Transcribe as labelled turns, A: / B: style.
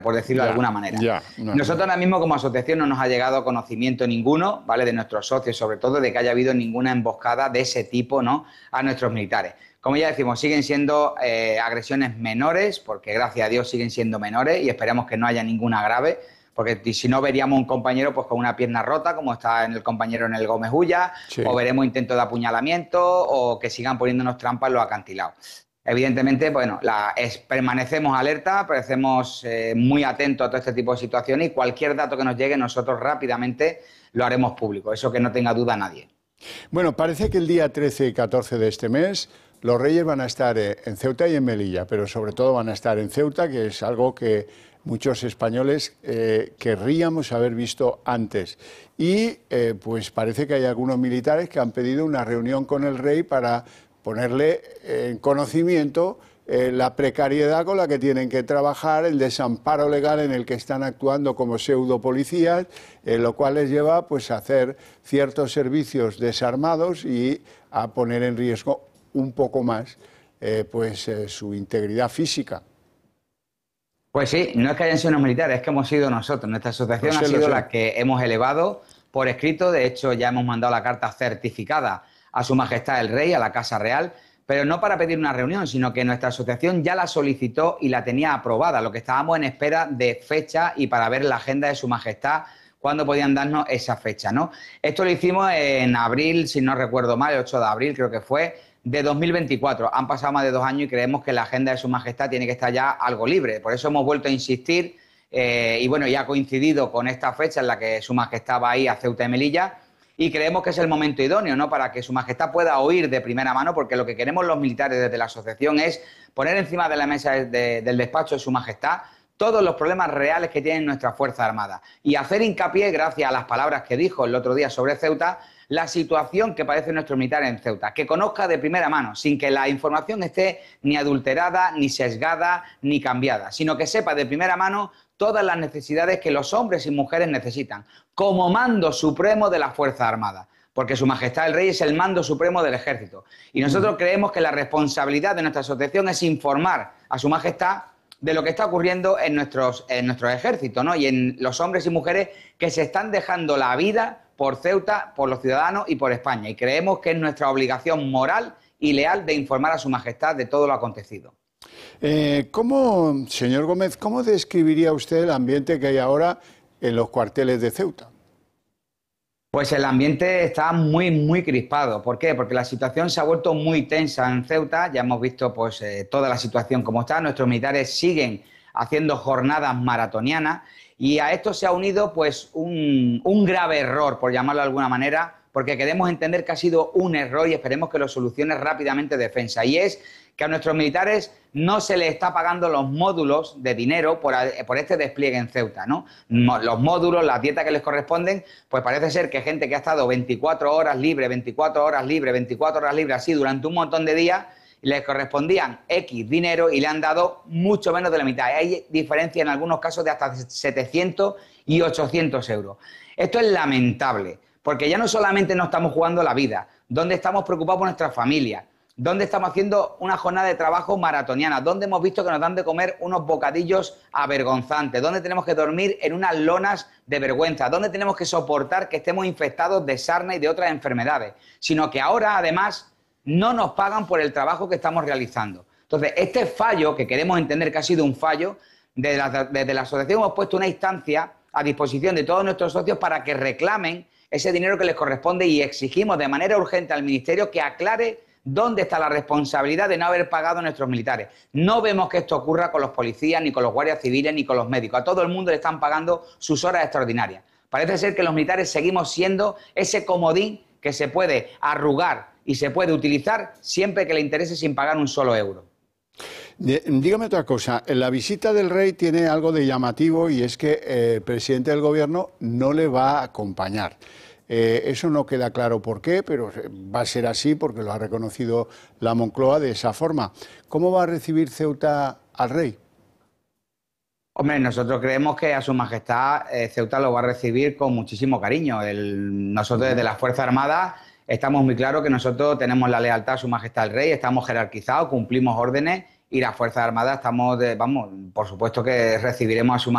A: por decirlo de alguna manera. Nosotros ahora mismo como asociación no nos ha llegado conocimiento ninguno, ¿vale?, de nuestros socios, sobre todo, de que haya habido ninguna emboscada de ese tipo, ¿no?, a nuestros militares. Como ya decimos, siguen siendo agresiones menores, porque gracias a Dios siguen siendo menores y esperamos que no haya ninguna grave, porque si no veríamos un compañero pues con una pierna rota, como está en el compañero en el Gómez Ulla, o veremos intentos de apuñalamiento o que sigan poniéndonos trampas en los acantilados. Evidentemente, bueno, permanecemos alerta, parecemos muy atentos a todo este tipo de situaciones y cualquier dato que nos llegue nosotros rápidamente lo haremos público, eso que no tenga duda nadie.
B: Bueno, parece que el día 13 y 14 de este mes los Reyes van a estar en Ceuta y en Melilla, pero sobre todo van a estar en Ceuta, que es algo que muchos españoles querríamos haber visto antes. Y pues parece que hay algunos militares que han pedido una reunión con el rey para ponerle en conocimiento la precariedad con la que tienen que trabajar, el desamparo legal en el que están actuando como pseudopolicías, lo cual les lleva pues a hacer ciertos servicios desarmados y a poner en riesgo un poco más su integridad física.
A: Pues sí, no es que hayan sido los militares, es que hemos sido nosotros. Nuestra asociación ha sido la que hemos elevado por escrito. De hecho, ya hemos mandado la carta certificada a Su Majestad el Rey, a la Casa Real, pero no para pedir una reunión, sino que nuestra asociación ya la solicitó y la tenía aprobada, lo que estábamos en espera de fecha y para ver la agenda de Su Majestad cuándo podían darnos esa fecha, ¿no? Esto lo hicimos en abril, si no recuerdo mal, el 8 de abril creo que fue, de 2024. Han pasado más de 2 años y creemos que la agenda de Su Majestad tiene que estar ya algo libre. Por eso hemos vuelto a insistir y bueno, ya ha coincidido con esta fecha en la que Su Majestad va a ir a Ceuta y Melilla y creemos que es el momento idóneo, ¿no?, para que Su Majestad pueda oír de primera mano, porque lo que queremos los militares desde la asociación es poner encima de la mesa del despacho de Su Majestad todos los problemas reales que tienen nuestra Fuerza Armada y hacer hincapié, gracias a las palabras que dijo el otro día sobre Ceuta, la situación que padecen nuestros militares en Ceuta, que conozca de primera mano, sin que la información esté ni adulterada, ni sesgada, ni cambiada, sino que sepa de primera mano todas las necesidades que los hombres y mujeres necesitan, como mando supremo de la Fuerza Armada, porque Su Majestad el Rey es el mando supremo del Ejército. Y nosotros creemos que la responsabilidad de nuestra asociación es informar a Su Majestad de lo que está ocurriendo en nuestros ejércitos, ¿no?, y en los hombres y mujeres que se están dejando la vida por Ceuta, por los ciudadanos y por España. Y creemos que es nuestra obligación moral y leal de informar a Su Majestad de todo lo acontecido.
B: Señor Gómez, ¿cómo describiría usted el ambiente que hay ahora en los cuarteles de Ceuta?
A: Pues el ambiente está muy, muy crispado. ¿Por qué? Porque la situación se ha vuelto muy tensa en Ceuta. Ya hemos visto pues toda la situación como está. Nuestros militares siguen haciendo jornadas maratonianas y a esto se ha unido pues un grave error, por llamarlo de alguna manera, porque queremos entender que ha sido un error y esperemos que lo solucione rápidamente Defensa. Y es que a nuestros militares no se les está pagando los módulos de dinero por este despliegue en Ceuta, ¿no? Los módulos, las dietas que les corresponden, pues parece ser que gente que ha estado 24 horas libre, 24 horas libre, 24 horas libre, así durante un montón de días, les correspondían X dinero y le han dado mucho menos de la mitad. Hay diferencia en algunos casos de hasta 700 y 800 euros. Esto es lamentable, porque ya no solamente nos estamos jugando la vida, donde estamos preocupados por nuestra familia, donde estamos haciendo una jornada de trabajo maratoniana, donde hemos visto que nos dan de comer unos bocadillos avergonzantes, donde tenemos que dormir en unas lonas de vergüenza, donde tenemos que soportar que estemos infectados de sarna y de otras enfermedades, sino que ahora además no nos pagan por el trabajo que estamos realizando. Entonces, este fallo, que queremos entender que ha sido un fallo, desde la asociación hemos puesto una instancia a disposición de todos nuestros socios para que reclamen ese dinero que les corresponde y exigimos de manera urgente al Ministerio que aclare dónde está la responsabilidad de no haber pagado a nuestros militares. No vemos que esto ocurra con los policías, ni con los guardias civiles, ni con los médicos. A todo el mundo le están pagando sus horas extraordinarias. Parece ser que los militares seguimos siendo ese comodín que se puede arrugar y se puede utilizar siempre que le interese sin pagar un solo euro.
B: Dígame otra cosa, la visita del rey tiene algo de llamativo y es que el presidente del gobierno no le va a acompañar. Eso no queda claro por qué, pero va a ser así porque lo ha reconocido la Moncloa de esa forma. ¿Cómo va a recibir Ceuta al rey?
A: Hombre, nosotros creemos que a Su Majestad Ceuta lo va a recibir con muchísimo cariño. Nosotros desde la Fuerza Armada estamos muy claros que nosotros tenemos la lealtad a Su Majestad el Rey, estamos jerarquizados, cumplimos órdenes y la Fuerza Armada estamos, por supuesto que recibiremos a Su Majestad